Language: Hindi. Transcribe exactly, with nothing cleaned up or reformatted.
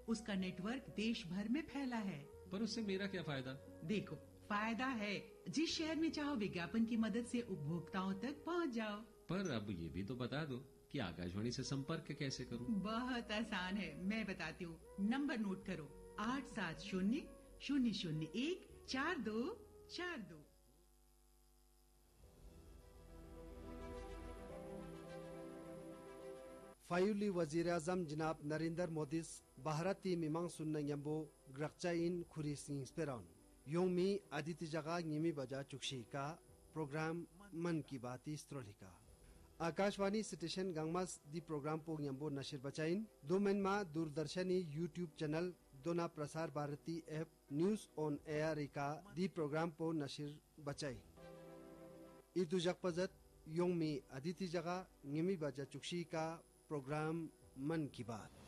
उसका नेटवर्क देश भर में फैला है। पर उससे मेरा क्या फायदा? देखो, फायदा है। जिस शहर में चाहो विज्ञापन की मदद से उपभोक्ताओं तक पहुंच जाओ। पर अब ये भी तो बता दो कि आकाशवाणी से संपर्क कैसे करूं? बहुत आसान है, मैं बताती हूँ। नंबर नोट करो, आठ सात शून्य शून्य शून्य एक चार दो चार दो। फायुली वजीर आजम जनाब नरेंद्र मोदी भारती मिमांग सुन्न यम्बो ग्रक्चाइन खुरी सिंह स्पेराउन योंगमी आदित्य जगह निमी बजा चुक्षी का प्रोग्राम मन की बाती स्त्रोलिका आकाशवाणी स्टेशन गंगमास दी प्रोग्राम पो यम्बो नशिर बचाइन दोमेनमा दूरदर्शनी यूट्यूब चैनल दोना Prasar Bharati app news on air का दी प्रोग्राम पो नशिर बचाई इतु जगपजत योंगमी आदित्य जगह निमी बजा चुक्षी का प्रोग्राम मन की बात।